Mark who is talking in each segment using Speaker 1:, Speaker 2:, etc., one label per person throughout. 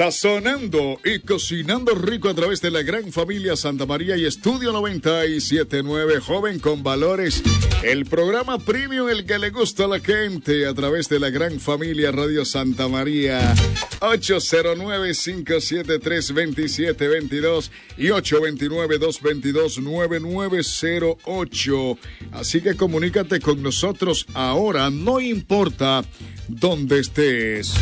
Speaker 1: Sazonando y cocinando rico a través de la gran familia Santa María y Estudio 97.9, joven con valores. El programa premium, el que le gusta a la gente a través de la gran familia Radio Santa María. 809-573-2722 y 829-222-9908. Así que comunícate con nosotros ahora, no importa dónde estés.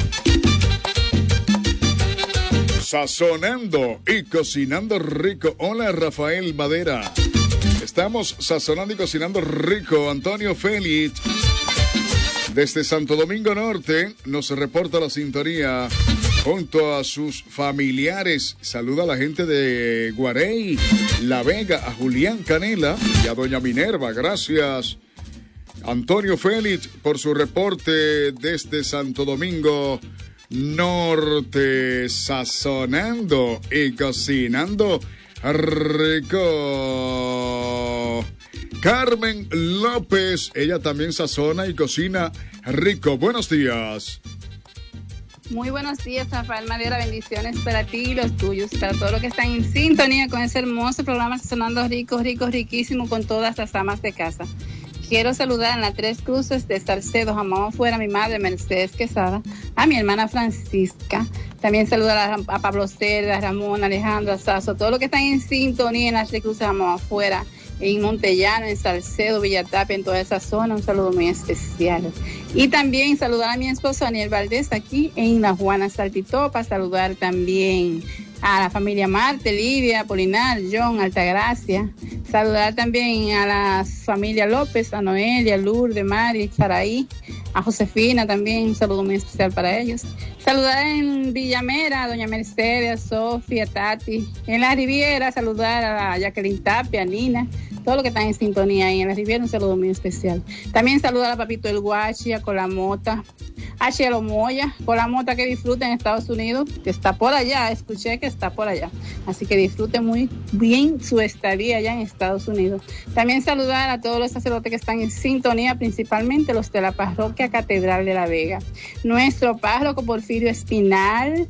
Speaker 1: Sazonando y cocinando rico. Hola, Rafael Madera. Estamos sazonando y cocinando rico. Antonio Félix, desde Santo Domingo Norte, nos reporta la sintonía junto a sus familiares. Saluda a la gente de Guarey, La Vega, a Julián Canela y a doña Minerva. Gracias, Antonio Félix, por su reporte desde Santo Domingo Norte, sazonando y cocinando rico. Carmen López, ella también sazona y cocina rico. Buenos días.
Speaker 2: Muy buenos días, Rafael Madera. Bendiciones para ti y los tuyos, para todos los que están en sintonía con ese hermoso programa Sazonando Rico, riquísimo, con todas las amas de casa. Quiero saludar en las Tres Cruces de Salcedo, Jamón Fuera, a mi madre Mercedes Quesada, a mi hermana Francisca. También saludar a Pablo Cerda, a Ramón, a Alejandro, a Sasso, todos los que están en sintonía en las Tres Cruces, Jamón Fuera, en Montellano, en Salcedo, Villatapia, en toda esa zona. Un saludo muy especial. Y también saludar a mi esposo Daniel Valdés aquí en La Juana Saltitopa. Saludar también a la familia Marte, Lidia, Polinar, John, Altagracia. Saludar también a la familia López, a Noelia, Lourdes, Mari, Saraí, a Josefina también, un saludo muy especial para ellos. Saludar en Villamera a doña Mercedes, a Sofía, a Tati. En la Riviera, saludar a Jacqueline Tapia, a Nina, todos los que están en sintonía ahí en la Riviera, un saludo muy especial. También saludar a Papito El Guachi, a Colamota, a Chelo Moya, Colamota, que disfruten en Estados Unidos, que está por allá, escuché que está por allá. Así que disfruten muy bien su estadía allá en Estados Unidos. También saludar a todos los sacerdotes que están en sintonía, principalmente los de la parroquia Catedral de La Vega. Nuestro párroco Porfirio Espinal,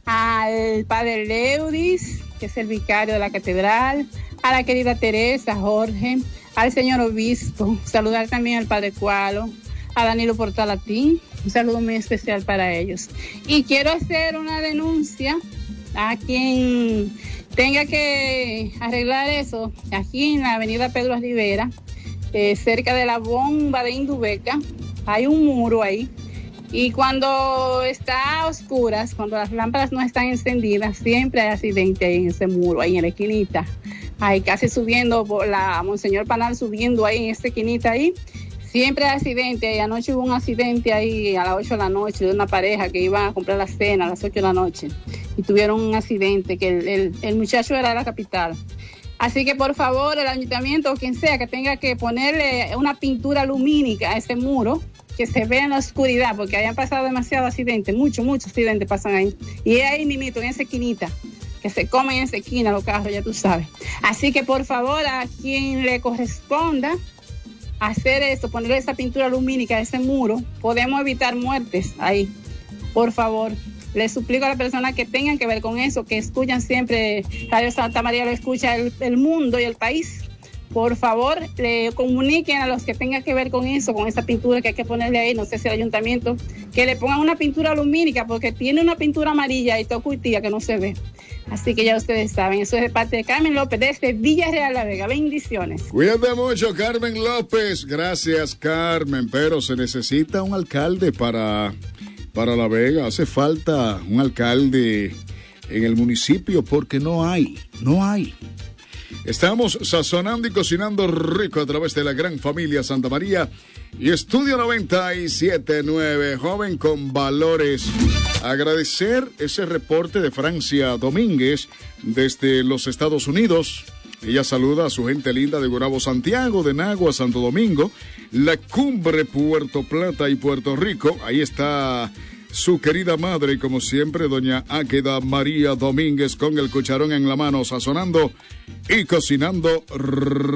Speaker 2: al padre Leudis, que es el vicario de la catedral, a la querida Teresa, Jorge, al señor obispo. Saludar también al padre Cualo, a Danilo Portalatín, un saludo muy especial para ellos. Y quiero hacer una denuncia a quien tenga que arreglar eso, aquí en la avenida Pedro Rivera, cerca de la bomba de Indubeca, hay un muro ahí, y cuando está a oscuras, cuando las lámparas no están encendidas, siempre hay accidente ahí en ese muro, ahí en la esquinita, ahí casi subiendo, por la Monseñor Panal subiendo ahí en esa esquinita ahí. Siempre hay accidente. Anoche hubo un accidente ahí a las 8 de la noche de una pareja que iba a comprar la cena a las 8 de la noche y tuvieron un accidente, que el muchacho era de la capital. Así que por favor, el ayuntamiento o quien sea que tenga que ponerle una pintura lumínica a ese muro, que se vea en la oscuridad, porque hayan pasado demasiados accidentes, muchos accidentes pasan ahí. Y es ahí mismito, en esa esquinita, que se comen en esa esquina los carros, ya tú sabes. Así que por favor, a quien le corresponda hacer eso, ponerle esa pintura lumínica a ese muro, podemos evitar muertes ahí. Por favor, les suplico a las personas que tengan que ver con eso, que escuchan siempre Radio Santa María, lo escucha el mundo y el país. Por favor, le comuniquen a los que tengan que ver con eso, con esa pintura que hay que ponerle ahí, no sé si el ayuntamiento, que le pongan una pintura lumínica, porque tiene una pintura amarilla y tocuitía que no se ve. Así que ya ustedes saben, eso es de parte de Carmen López desde Villarreal La Vega. Bendiciones.
Speaker 1: Cuídate mucho, Carmen López. Gracias, Carmen. Pero se necesita un alcalde para La Vega. Hace falta un alcalde en el municipio porque no hay. Estamos sazonando y cocinando rico a través de la gran familia Santa María y Estudio 97.9, joven con valores. Agradecer ese reporte de Francia Domínguez desde los Estados Unidos. Ella saluda a su gente linda de Gurabo, Santiago, de Nagua, Santo Domingo, La Cumbre, Puerto Plata y Puerto Rico. Ahí está su querida madre y como siempre doña Águeda María Domínguez con el cucharón en la mano, sazonando y cocinando